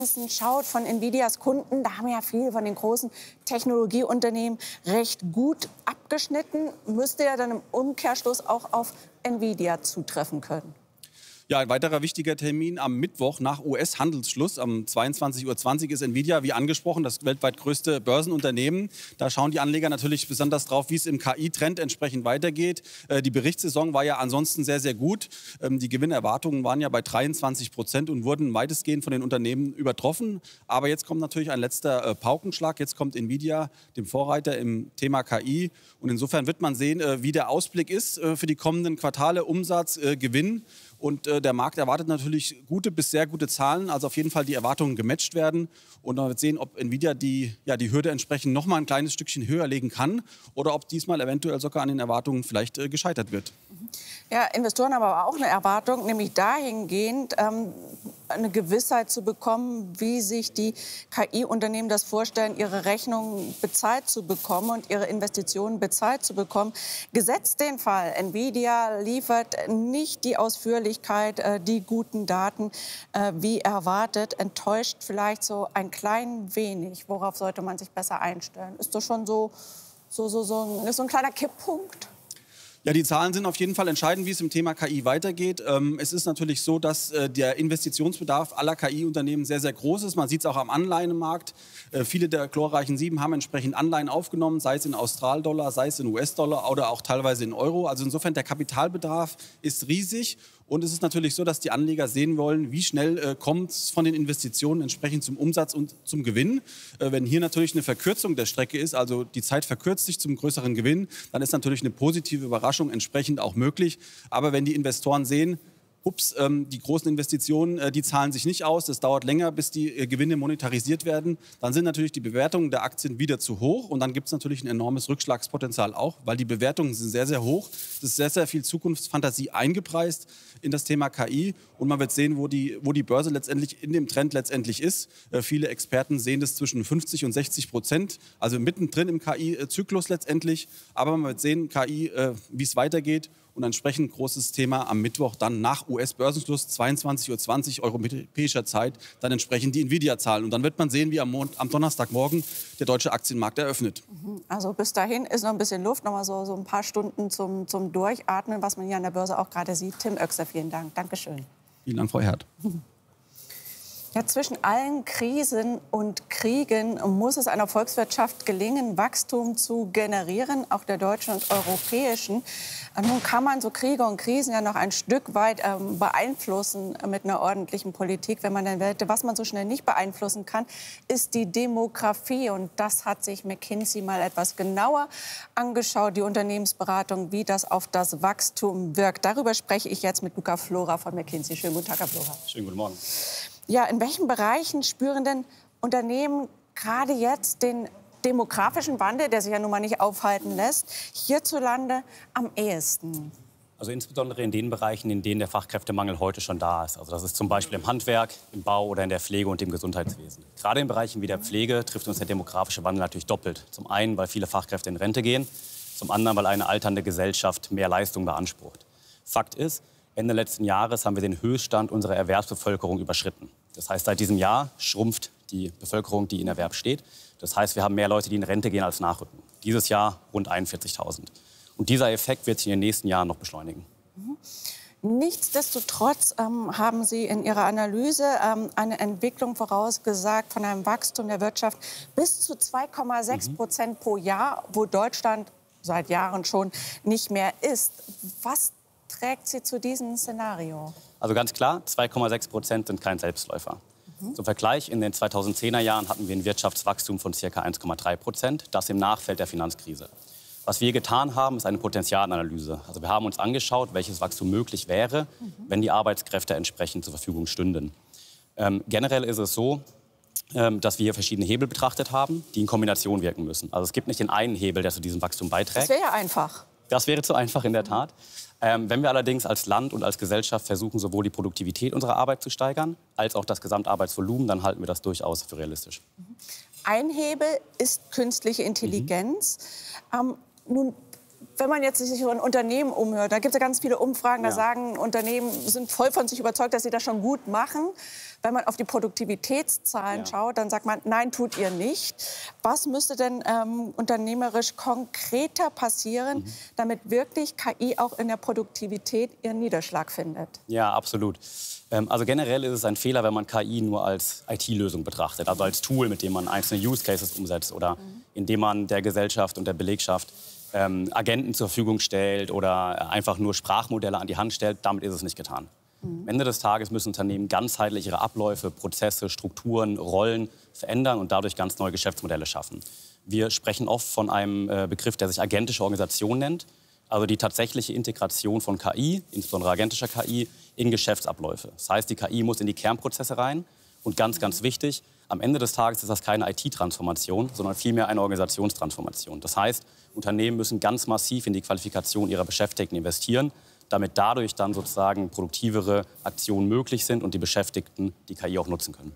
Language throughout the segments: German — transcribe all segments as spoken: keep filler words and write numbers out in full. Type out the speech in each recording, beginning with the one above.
schaut von Nvidias Kunden, da haben ja viele von den großen Technologieunternehmen recht gut abgeschnitten. Müsste ja dann im Umkehrschluss auch auf Nvidia zutreffen können. Ja, ein weiterer wichtiger Termin am Mittwoch nach U S-Handelsschluss. Um zweiundzwanzig Uhr zwanzig ist Nvidia, wie angesprochen, das weltweit größte Börsenunternehmen. Da schauen die Anleger natürlich besonders drauf, wie es im K I-Trend entsprechend weitergeht. Die Berichtssaison war ja ansonsten sehr, sehr gut. Die Gewinnerwartungen waren ja bei dreiundzwanzig Prozent und wurden weitestgehend von den Unternehmen übertroffen. Aber jetzt kommt natürlich ein letzter Paukenschlag. Jetzt kommt Nvidia, dem Vorreiter im Thema K I. Und insofern wird man sehen, wie der Ausblick ist für die kommenden Quartale, Umsatz, Gewinn. Und äh, der Markt erwartet natürlich gute bis sehr gute Zahlen, also auf jeden Fall die Erwartungen gematcht werden. Und man wird sehen, ob Nvidia die, ja, die Hürde entsprechend noch mal ein kleines Stückchen höher legen kann oder ob diesmal eventuell sogar an den Erwartungen vielleicht äh, gescheitert wird. Ja, Investoren haben aber auch eine Erwartung, nämlich dahingehend, ähm, eine Gewissheit zu bekommen, wie sich die K I-Unternehmen das vorstellen, ihre Rechnungen bezahlt zu bekommen und ihre Investitionen bezahlt zu bekommen. Gesetzt den Fall, Nvidia liefert nicht die Ausführlichkeit, äh, die guten Daten, äh, wie erwartet, enttäuscht vielleicht so ein klein wenig. Worauf sollte man sich besser einstellen? Ist das schon so, so, so, so, ein, so ein kleiner Kipppunkt? Ja, die Zahlen sind auf jeden Fall entscheidend, wie es im Thema K I weitergeht. Ähm, es ist natürlich so, dass äh, der Investitionsbedarf aller K I-Unternehmen sehr, sehr groß ist. Man sieht es auch am Anleihenmarkt. Äh, viele der glorreichen Sieben haben entsprechend Anleihen aufgenommen, sei es in Australdollar, sei es in U S-Dollar oder auch teilweise in Euro. Also insofern, der Kapitalbedarf ist riesig. Und es ist natürlich so, dass die Anleger sehen wollen, wie schnell äh, kommt es von den Investitionen entsprechend zum Umsatz und zum Gewinn. Äh, wenn hier natürlich eine Verkürzung der Strecke ist, also die Zeit verkürzt sich zum größeren Gewinn, dann ist natürlich eine positive Überraschung entsprechend auch möglich. Aber wenn die Investoren sehen, ups, ähm, die großen Investitionen, äh, die zahlen sich nicht aus, das dauert länger, bis die äh, Gewinne monetarisiert werden, dann sind natürlich die Bewertungen der Aktien wieder zu hoch und dann gibt es natürlich ein enormes Rückschlagspotenzial auch, weil die Bewertungen sind sehr, sehr hoch. Es ist sehr, sehr viel Zukunftsfantasie eingepreist in das Thema K I und man wird sehen, wo die, wo die Börse letztendlich in dem Trend letztendlich ist. Äh, viele Experten sehen das zwischen fünfzig und sechzig Prozent, also mittendrin im K I-Zyklus letztendlich. Aber man wird sehen, K I, äh, wie es weitergeht. Und entsprechend großes Thema am Mittwoch dann nach U S-Börsenschluss, zweiundzwanzig Uhr zwanzig europäischer Zeit, dann entsprechend die Nvidia-Zahlen. Und dann wird man sehen, wie am, Mon am Donnerstagmorgen der deutsche Aktienmarkt eröffnet. Also bis dahin ist noch ein bisschen Luft, noch mal so, so ein paar Stunden zum, zum Durchatmen, was man hier an der Börse auch gerade sieht. Tim Oechsler, vielen Dank. Dankeschön. Vielen Dank, Frau Herd. Ja, zwischen allen Krisen und Kriegen muss es einer Volkswirtschaft gelingen, Wachstum zu generieren, auch der deutschen und europäischen. Nun kann man so Kriege und Krisen ja noch ein Stück weit ähm, beeinflussen mit einer ordentlichen Politik, wenn man dann will. Was man so schnell nicht beeinflussen kann, ist die Demografie. Und das hat sich McKinsey mal etwas genauer angeschaut, die Unternehmensberatung, wie das auf das Wachstum wirkt. Darüber spreche ich jetzt mit Luca Flora von McKinsey. Schönen guten Tag, Herr Flora. Schönen guten Morgen. Ja, in welchen Bereichen spüren denn Unternehmen gerade jetzt den demografischen Wandel, der sich ja nun mal nicht aufhalten lässt, hierzulande am ehesten? Also insbesondere in den Bereichen, in denen der Fachkräftemangel heute schon da ist. Also das ist zum Beispiel im Handwerk, im Bau oder in der Pflege und im Gesundheitswesen. Gerade in Bereichen wie der Pflege trifft uns der demografische Wandel natürlich doppelt. Zum einen, weil viele Fachkräfte in Rente gehen, zum anderen, weil eine alternde Gesellschaft mehr Leistung beansprucht. Fakt ist, Ende letzten Jahres haben wir den Höchststand unserer Erwerbsbevölkerung überschritten. Das heißt, seit diesem Jahr schrumpft die Bevölkerung, die in Erwerb steht. Das heißt, wir haben mehr Leute, die in Rente gehen, als nachrücken. Dieses Jahr rund einundvierzigtausend. Und dieser Effekt wird sich in den nächsten Jahren noch beschleunigen. Mhm. Nichtsdestotrotz ähm, haben Sie in Ihrer Analyse ähm, eine Entwicklung vorausgesagt von einem Wachstum der Wirtschaft bis zu zwei Komma sechs Prozent mhm. pro Jahr, wo Deutschland seit Jahren schon nicht mehr ist. Was trägt Sie zu diesem Szenario? Also ganz klar, zwei Komma sechs Prozent sind kein Selbstläufer. Mhm. Zum Vergleich, in den zweitausendzehner Jahren hatten wir ein Wirtschaftswachstum von ca. eins Komma drei Prozent, das im Nachfeld der Finanzkrise. Was wir getan haben, ist eine Potenzialanalyse. Also wir haben uns angeschaut, welches Wachstum möglich wäre, mhm. wenn die Arbeitskräfte entsprechend zur Verfügung stünden. Ähm, generell ist es so, ähm, dass wir hier verschiedene Hebel betrachtet haben, die in Kombination wirken müssen. Also es gibt nicht den einen Hebel, der zu diesem Wachstum beiträgt. Das wäre ja einfach. Das wäre zu einfach, in der Tat. Ähm, wenn wir allerdings als Land und als Gesellschaft versuchen, sowohl die Produktivität unserer Arbeit zu steigern, als auch das Gesamtarbeitsvolumen, dann halten wir das durchaus für realistisch. Ein Hebel ist künstliche Intelligenz. Mhm. Ähm, nun, wenn man jetzt sich so ein Unternehmen umhört, da gibt es ja ganz viele Umfragen, da ja. sagen, Unternehmen sind voll von sich überzeugt, dass sie das schon gut machen. Wenn man auf die Produktivitätszahlen ja. schaut, dann sagt man, nein, tut ihr nicht. Was müsste denn ähm, unternehmerisch konkreter passieren, mhm. damit wirklich K I auch in der Produktivität ihren Niederschlag findet? Ja, absolut. Ähm, also generell ist es ein Fehler, wenn man K I nur als I T-Lösung betrachtet, also als Tool, mit dem man einzelne Use Cases umsetzt oder mhm. indem man der Gesellschaft und der Belegschaft ähm, Agenten zur Verfügung stellt oder einfach nur Sprachmodelle an die Hand stellt. Damit ist es nicht getan. Mhm. Am Ende des Tages müssen Unternehmen ganzheitlich ihre Abläufe, Prozesse, Strukturen, Rollen verändern und dadurch ganz neue Geschäftsmodelle schaffen. Wir sprechen oft von einem äh, Begriff, der sich agentische Organisation nennt. Also die tatsächliche Integration von K I, insbesondere agentischer K I, in Geschäftsabläufe. Das heißt, die K I muss in die Kernprozesse rein. Und ganz, ganz wichtig, am Ende des Tages ist das keine I T-Transformation, sondern vielmehr eine Organisationstransformation. Das heißt, Unternehmen müssen ganz massiv in die Qualifikation ihrer Beschäftigten investieren, damit dadurch dann sozusagen produktivere Aktionen möglich sind und die Beschäftigten die K I auch nutzen können.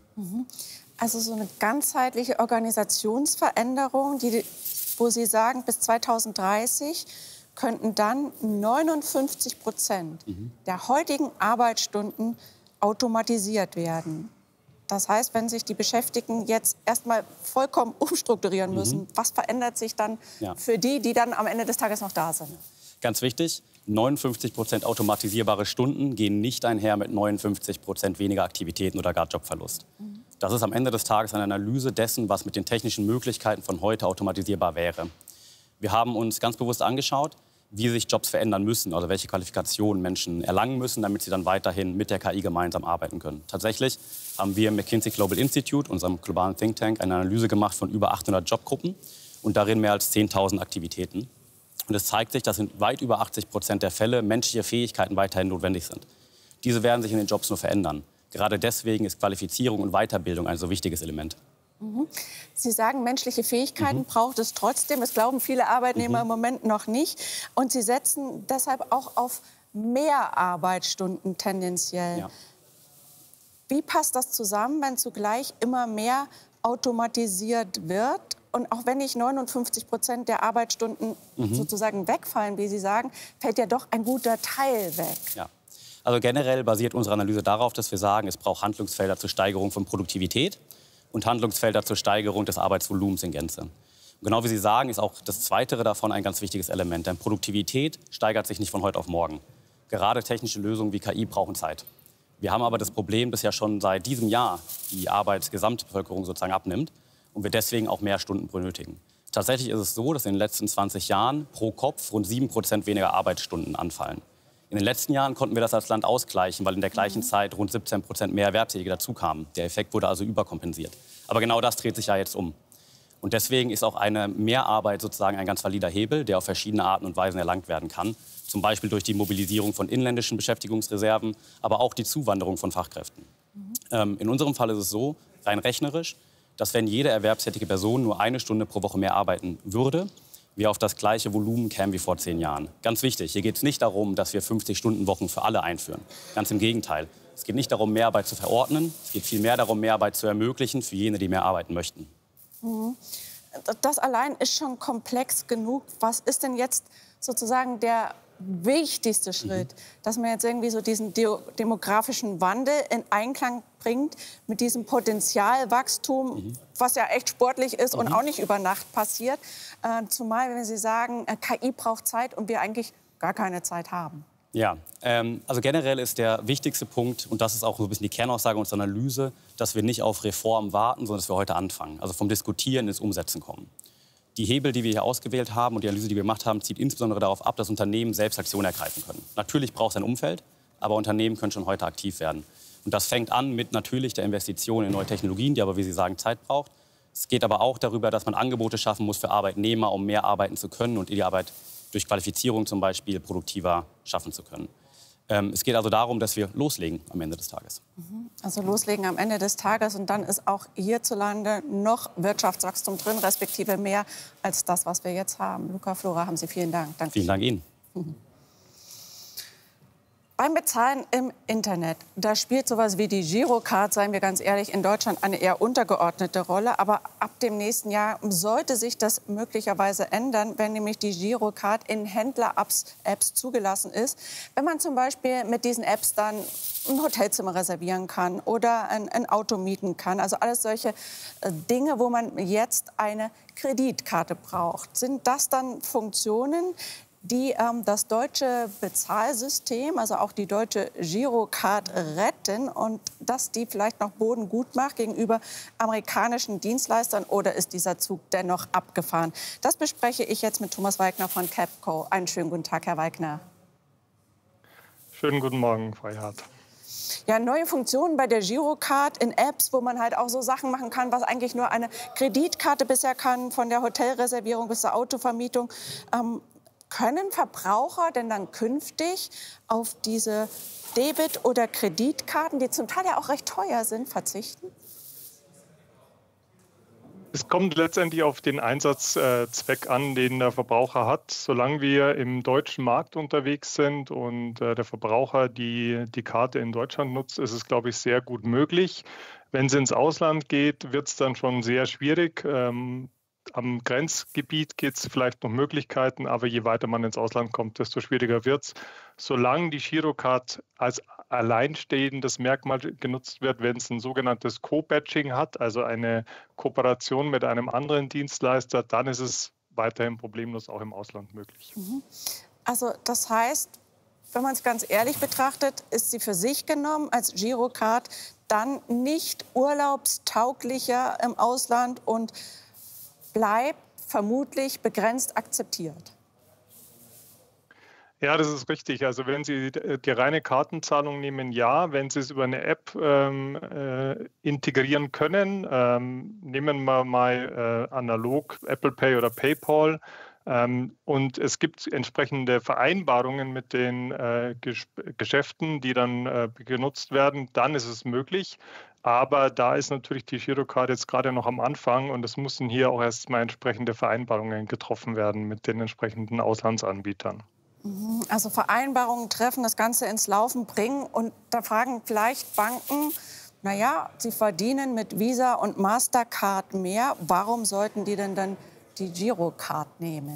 Also so eine ganzheitliche Organisationsveränderung, die, wo Sie sagen, bis zweitausenddreißig könnten dann neunundfünfzig Prozent mhm. der heutigen Arbeitsstunden automatisiert werden. Das heißt, wenn sich die Beschäftigten jetzt erstmal vollkommen umstrukturieren müssen, mhm. was verändert sich dann ja. für die, die dann am Ende des Tages noch da sind? Ganz wichtig, neunundfünfzig Prozent automatisierbare Stunden gehen nicht einher mit neunundfünfzig Prozent weniger Aktivitäten oder gar Jobverlust. Mhm. Das ist am Ende des Tages eine Analyse dessen, was mit den technischen Möglichkeiten von heute automatisierbar wäre. Wir haben uns ganz bewusst angeschaut, wie sich Jobs verändern müssen, also welche Qualifikationen Menschen erlangen müssen, damit sie dann weiterhin mit der K I gemeinsam arbeiten können. Tatsächlich haben wir im McKinsey Global Institute, unserem globalen Think Tank, eine Analyse gemacht von über achthundert Jobgruppen und darin mehr als zehntausend Aktivitäten. Und es zeigt sich, dass in weit über achtzig Prozent der Fälle menschliche Fähigkeiten weiterhin notwendig sind. Diese werden sich in den Jobs nur verändern. Gerade deswegen ist Qualifizierung und Weiterbildung ein so wichtiges Element. Sie sagen, menschliche Fähigkeiten mhm. braucht es trotzdem. Das glauben viele Arbeitnehmer mhm. im Moment noch nicht. Und Sie setzen deshalb auch auf mehr Arbeitsstunden tendenziell. Ja. Wie passt das zusammen, wenn zugleich immer mehr automatisiert wird? Und auch wenn nicht neunundfünfzig Prozent der Arbeitsstunden mhm. sozusagen wegfallen, wie Sie sagen, fällt ja doch ein guter Teil weg. Ja. Also generell basiert unsere Analyse darauf, dass wir sagen, es braucht Handlungsfelder zur Steigerung von Produktivität und Handlungsfelder zur Steigerung des Arbeitsvolumens in Gänze. Und genau wie Sie sagen, ist auch das Zweite davon ein ganz wichtiges Element. Denn Produktivität steigert sich nicht von heute auf morgen. Gerade technische Lösungen wie K I brauchen Zeit. Wir haben aber das Problem, dass ja schon seit diesem Jahr die Arbeitsgesamtbevölkerung sozusagen abnimmt und wir deswegen auch mehr Stunden benötigen. Tatsächlich ist es so, dass in den letzten zwanzig Jahren pro Kopf rund sieben Prozent weniger Arbeitsstunden anfallen. In den letzten Jahren konnten wir das als Land ausgleichen, weil in der gleichen Zeit rund siebzehn Prozent mehr Erwerbstätige dazukamen. Der Effekt wurde also überkompensiert. Aber genau das dreht sich ja jetzt um. Und deswegen ist auch eine Mehrarbeit sozusagen ein ganz valider Hebel, der auf verschiedene Arten und Weisen erlangt werden kann. Zum Beispiel durch die Mobilisierung von inländischen Beschäftigungsreserven, aber auch die Zuwanderung von Fachkräften. Mhm. Ähm, in unserem Fall ist es so, rein rechnerisch, dass wenn jede erwerbstätige Person nur eine Stunde pro Woche mehr arbeiten würde, wir auf das gleiche Volumen kämen wie vor zehn Jahren. Ganz wichtig, hier geht es nicht darum, dass wir fünfzig-Stunden-Wochen für alle einführen. Ganz im Gegenteil. Es geht nicht darum, Mehrarbeit zu verordnen. Es geht vielmehr darum, Mehrarbeit zu ermöglichen für jene, die mehr arbeiten möchten. Mhm. Das allein ist schon komplex genug. Was ist denn jetzt sozusagen der wichtigste Schritt, mhm. dass man jetzt irgendwie so diesen demografischen Wandel in Einklang bringt mit diesem Potenzialwachstum, mhm. was ja echt sportlich ist mhm. und auch nicht über Nacht passiert. Äh, zumal, wenn Sie sagen, äh, K I braucht Zeit und wir eigentlich gar keine Zeit haben. Ja, ähm, also generell ist der wichtigste Punkt, und das ist auch so ein bisschen die Kernaussage unserer Analyse, dass wir nicht auf Reformen warten, sondern dass wir heute anfangen. Also vom Diskutieren ins Umsetzen kommen. Die Hebel, die wir hier ausgewählt haben und die Analyse, die wir gemacht haben, zielt insbesondere darauf ab, dass Unternehmen selbst Aktionen ergreifen können. Natürlich braucht es ein Umfeld, aber Unternehmen können schon heute aktiv werden. Und das fängt an mit natürlich der Investition in neue Technologien, die aber, wie Sie sagen, Zeit braucht. Es geht aber auch darüber, dass man Angebote schaffen muss für Arbeitnehmer, um mehr arbeiten zu können und die Arbeit durch Qualifizierung zum Beispiel produktiver schaffen zu können. Ähm, es geht also darum, dass wir loslegen am Ende des Tages. Also loslegen am Ende des Tages und dann ist auch hierzulande noch Wirtschaftswachstum drin, respektive mehr als das, was wir jetzt haben. Luca Flora, haben Sie vielen Dank. Danke. Vielen Dank Ihnen. Beim Bezahlen im Internet, da spielt sowas wie die Girocard, seien wir ganz ehrlich, in Deutschland eine eher untergeordnete Rolle. Aber ab dem nächsten Jahr sollte sich das möglicherweise ändern, wenn nämlich die Girocard in Händler-Apps Apps zugelassen ist. Wenn man zum Beispiel mit diesen Apps dann ein Hotelzimmer reservieren kann oder ein, ein Auto mieten kann. Also alles solche äh, Dinge, wo man jetzt eine Kreditkarte braucht. Sind das dann Funktionen, die ähm, das deutsche Bezahlsystem, also auch die deutsche Girocard retten und dass die vielleicht noch Boden gut macht gegenüber amerikanischen Dienstleistern, oder ist dieser Zug dennoch abgefahren? Das bespreche ich jetzt mit Thomas Weigner von Capco. Einen schönen guten Tag, Herr Weigner. Schönen guten Morgen, Frau Hart. Ja, neue Funktionen bei der Girocard in Apps, wo man halt auch so Sachen machen kann, was eigentlich nur eine Kreditkarte bisher kann, von der Hotelreservierung bis zur Autovermietung. Ähm, Können Verbraucher denn dann künftig auf diese Debit- oder Kreditkarten, die zum Teil ja auch recht teuer sind, verzichten? Es kommt letztendlich auf den Einsatzzweck an, den der Verbraucher hat. Solange wir im deutschen Markt unterwegs sind und der Verbraucher die, die Karte in Deutschland nutzt, ist es, glaube ich, sehr gut möglich. Wenn es ins Ausland geht, wird es dann schon sehr schwierig. Ähm, Am Grenzgebiet gibt es vielleicht noch Möglichkeiten, aber je weiter man ins Ausland kommt, desto schwieriger wird es. Solange die Girocard als alleinstehendes Merkmal genutzt wird, wenn es ein sogenanntes Co-Badging hat, also eine Kooperation mit einem anderen Dienstleister, dann ist es weiterhin problemlos auch im Ausland möglich. Also das heißt, wenn man es ganz ehrlich betrachtet, ist sie für sich genommen als Girocard dann nicht urlaubstauglicher im Ausland und bleibt vermutlich begrenzt akzeptiert. Ja, das ist richtig. Also wenn Sie die reine Kartenzahlung nehmen, ja. Wenn Sie es über eine App ähm, äh, integrieren können, ähm, nehmen wir mal äh, analog Apple Pay oder PayPal, ähm, und es gibt entsprechende Vereinbarungen mit den äh, Ges Geschäften, die dann äh, genutzt werden, dann ist es möglich. Aber da ist natürlich die Girocard jetzt gerade noch am Anfang und es müssen hier auch erstmal entsprechende Vereinbarungen getroffen werden mit den entsprechenden Auslandsanbietern. Also Vereinbarungen treffen, das Ganze ins Laufen bringen. Und da fragen vielleicht Banken, naja, sie verdienen mit Visa und Mastercard mehr. Warum sollten die denn dann die Girocard nehmen?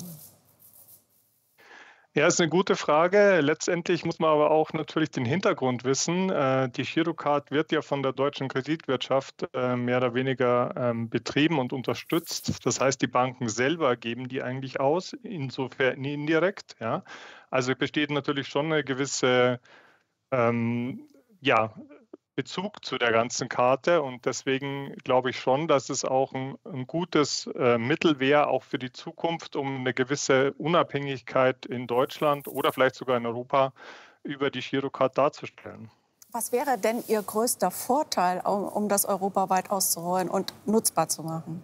Ja, ist eine gute Frage. Letztendlich muss man aber auch natürlich den Hintergrund wissen. Die Girocard wird ja von der deutschen Kreditwirtschaft mehr oder weniger betrieben und unterstützt. Das heißt, die Banken selber geben die eigentlich aus, insofern indirekt. Ja. Also besteht natürlich schon eine gewisse ähm, ja, Bezug zu der ganzen Karte und deswegen glaube ich schon, dass es auch ein, ein gutes äh, Mittel wäre, auch für die Zukunft, um eine gewisse Unabhängigkeit in Deutschland oder vielleicht sogar in Europa über die Girocard darzustellen. Was wäre denn Ihr größter Vorteil, um, um das europaweit auszurollen und nutzbar zu machen?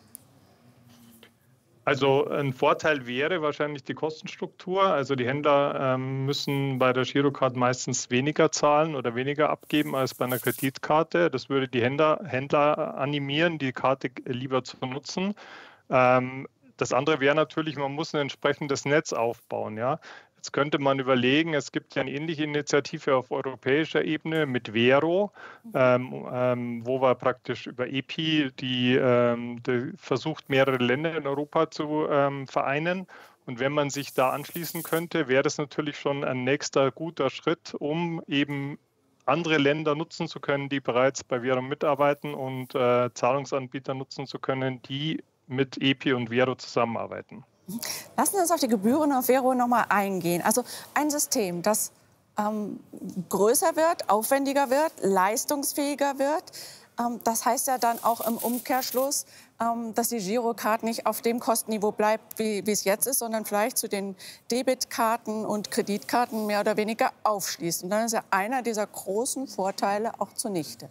Also ein Vorteil wäre wahrscheinlich die Kostenstruktur. Also die Händler ähm, müssen bei der Girocard meistens weniger zahlen oder weniger abgeben als bei einer Kreditkarte. Das würde die Händler, Händler animieren, die Karte lieber zu nutzen. Ähm, das andere wäre natürlich, man muss ein entsprechendes Netz aufbauen. Ja? Jetzt könnte man überlegen, es gibt ja eine ähnliche Initiative auf europäischer Ebene mit Vero, ähm, ähm, wo wir praktisch über E P I die, ähm, die versucht, mehrere Länder in Europa zu ähm, vereinen. Und wenn man sich da anschließen könnte, wäre das natürlich schon ein nächster guter Schritt, um eben andere Länder nutzen zu können, die bereits bei Vero mitarbeiten und äh, Zahlungsanbieter nutzen zu können, die mit E P I und Vero zusammenarbeiten. Lassen Sie uns auf die Gebühren auf Vero noch mal eingehen. Also ein System, das ähm, größer wird, aufwendiger wird, leistungsfähiger wird. Ähm, das heißt ja dann auch im Umkehrschluss, ähm, dass die Girocard nicht auf dem Kostenniveau bleibt, wie, wie es jetzt ist, sondern vielleicht zu den Debitkarten und Kreditkarten mehr oder weniger aufschließt. Und dann ist ja einer dieser großen Vorteile auch zunichte.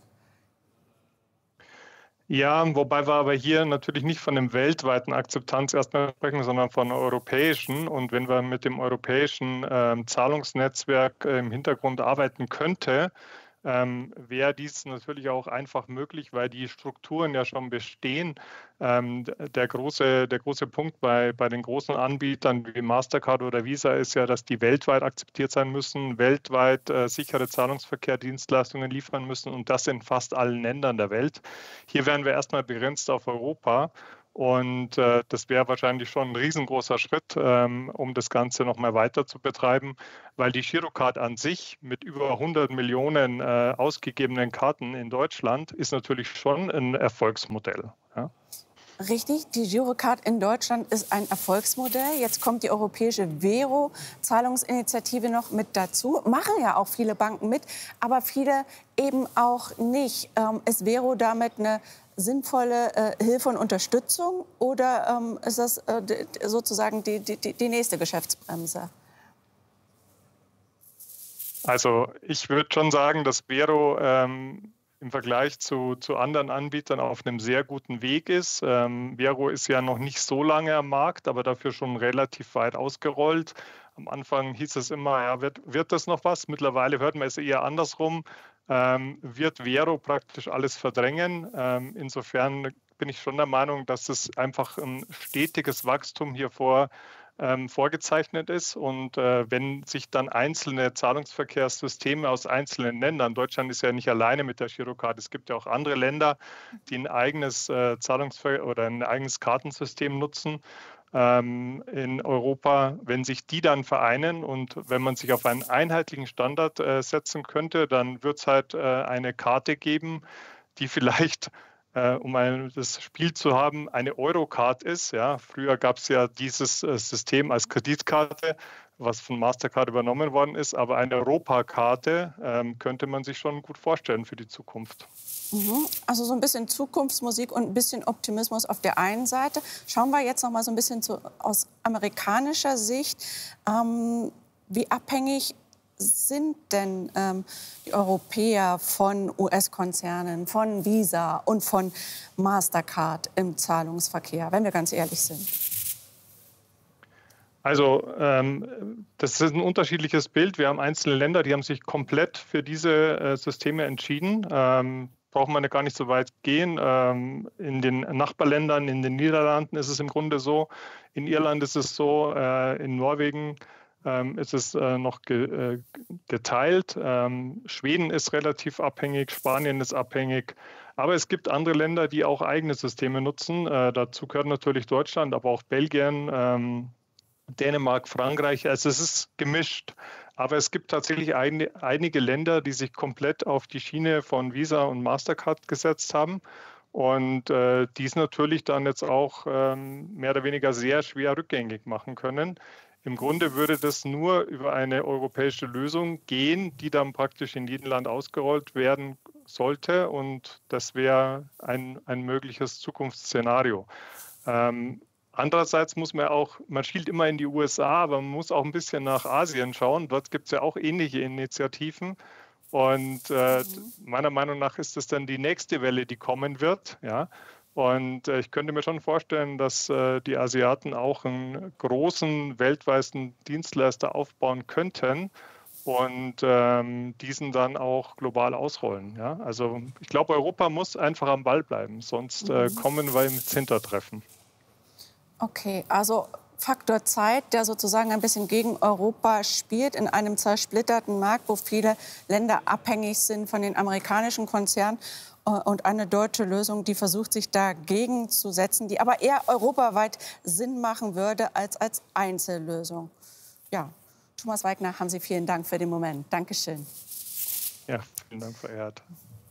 Ja, wobei wir aber hier natürlich nicht von einem weltweiten Akzeptanz erstmal sprechen, sondern von einer europäischen. Und wenn wir mit dem europäischen äh, Zahlungsnetzwerk äh, im Hintergrund arbeiten könnte, ähm, wäre dies natürlich auch einfach möglich, weil die Strukturen ja schon bestehen. Ähm, der, große, der große Punkt bei, bei den großen Anbietern wie Mastercard oder Visa ist ja, dass die weltweit akzeptiert sein müssen, weltweit äh, sichere Zahlungsverkehrdienstleistungen liefern müssen und das in fast allen Ländern der Welt. Hier wären wir erstmal begrenzt auf Europa. Und äh, das wäre wahrscheinlich schon ein riesengroßer Schritt, ähm, um das Ganze noch mal weiter zu betreiben, weil die Girocard an sich mit über hundert Millionen äh, ausgegebenen Karten in Deutschland ist natürlich schon ein Erfolgsmodell. Ja. Richtig, die Girocard in Deutschland ist ein Erfolgsmodell. Jetzt kommt die europäische Vero-Zahlungsinitiative noch mit dazu. Machen ja auch viele Banken mit, aber viele eben auch nicht. Ähm, ist Vero damit eine sinnvolle äh, Hilfe und Unterstützung oder ähm, ist das äh, sozusagen die, die, die nächste Geschäftsbremse? Also ich würde schon sagen, dass Vero ähm, im Vergleich zu, zu anderen Anbietern auf einem sehr guten Weg ist. Ähm, Vero ist ja noch nicht so lange am Markt, aber dafür schon relativ weit ausgerollt. Am Anfang hieß es immer, ja, wird, wird das noch was? Mittlerweile hört man es eher andersrum. Ähm, wird Vero praktisch alles verdrängen. Ähm, insofern bin ich schon der Meinung, dass es einfach ein stetiges Wachstum hier vor, ähm, vorgezeichnet ist. Und äh, wenn sich dann einzelne Zahlungsverkehrssysteme aus einzelnen Ländern, Deutschland ist ja nicht alleine mit der Girocard, es gibt ja auch andere Länder, die ein eigenes äh, Zahlungsver- oder ein eigenes Kartensystem nutzen, in Europa, wenn sich die dann vereinen und wenn man sich auf einen einheitlichen Standard äh, setzen könnte, dann wird es halt äh, eine Karte geben, die vielleicht, äh, um ein, das Spiel zu haben, eine Eurocard ist. Ja? Früher gab es ja dieses äh, System als Kreditkarte, was von Mastercard übernommen worden ist, aber eine Europakarte ähm, könnte man sich schon gut vorstellen für die Zukunft. Also so ein bisschen Zukunftsmusik und ein bisschen Optimismus auf der einen Seite. Schauen wir jetzt noch mal so ein bisschen zu, aus amerikanischer Sicht. Ähm, wie abhängig sind denn ähm, die Europäer von U S-Konzernen, von Visa und von Mastercard im Zahlungsverkehr, wenn wir ganz ehrlich sind? Also ähm, das ist ein unterschiedliches Bild. Wir haben einzelne Länder, die haben sich komplett für diese äh, Systeme entschieden. Ähm, braucht man ja gar nicht so weit gehen. Ähm, in den Nachbarländern, in den Niederlanden ist es im Grunde so, in Irland ist es so, äh, in Norwegen ähm, ist es äh, noch ge äh, geteilt. Ähm, Schweden ist relativ abhängig, Spanien ist abhängig. Aber es gibt andere Länder, die auch eigene Systeme nutzen. Äh, dazu gehört natürlich Deutschland, aber auch Belgien, ähm, Dänemark, Frankreich. Also es ist gemischt. Aber es gibt tatsächlich ein, einige Länder, die sich komplett auf die Schiene von Visa und Mastercard gesetzt haben und äh, dies natürlich dann jetzt auch ähm, mehr oder weniger sehr schwer rückgängig machen können. Im Grunde würde das nur über eine europäische Lösung gehen, die dann praktisch in jedem Land ausgerollt werden sollte. Und das wäre ein, ein mögliches Zukunftsszenario. Ähm, Andererseits muss man auch, man schielt immer in die U S A, aber man muss auch ein bisschen nach Asien schauen. Dort gibt es ja auch ähnliche Initiativen. Und äh, meiner Meinung nach ist das dann die nächste Welle, die kommen wird. Ja? Und äh, ich könnte mir schon vorstellen, dass äh, die Asiaten auch einen großen weltweiten Dienstleister aufbauen könnten und ähm, diesen dann auch global ausrollen. Ja? Also ich glaube, Europa muss einfach am Ball bleiben, sonst äh, kommen wir ins Hintertreffen. Okay, also Faktor Zeit, der sozusagen ein bisschen gegen Europa spielt, in einem zersplitterten Markt, wo viele Länder abhängig sind von den amerikanischen Konzernen. Und eine deutsche Lösung, die versucht, sich dagegen zu setzen, die aber eher europaweit Sinn machen würde als als Einzellösung. Ja, Thomas Weigner, haben Sie vielen Dank für den Moment. Dankeschön. Ja, vielen Dank, verehrt.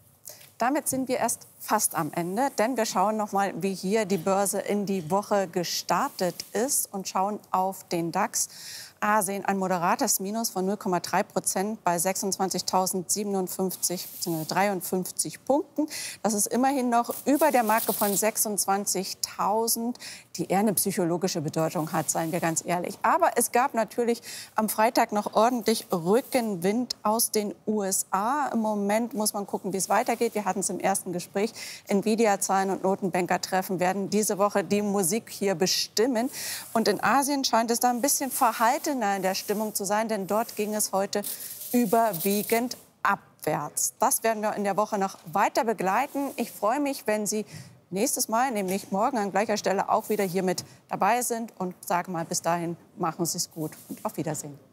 Damit sind wir erst fast am Ende, denn wir schauen noch mal, wie hier die Börse in die Woche gestartet ist und schauen auf den DAX. Asien ein moderates Minus von null Komma drei Prozent bei sechsundzwanzigtausendsiebenundfünfzig bzw. dreiundfünfzig Punkten. Das ist immerhin noch über der Marke von sechsundzwanzigtausend, die eher eine psychologische Bedeutung hat, seien wir ganz ehrlich. Aber es gab natürlich am Freitag noch ordentlich Rückenwind aus den U S A. Im Moment muss man gucken, wie es weitergeht. Wir hatten es im ersten Gespräch. Nvidia-Zahlen und Notenbanker-Treffen werden diese Woche die Musik hier bestimmen. Und in Asien scheint es da ein bisschen verhalten in der Stimmung zu sein, denn dort ging es heute überwiegend abwärts. Das werden wir in der Woche noch weiter begleiten. Ich freue mich, wenn Sie nächstes Mal, nämlich morgen an gleicher Stelle, auch wieder hier mit dabei sind und sage mal bis dahin, machen Sie es gut und auf Wiedersehen.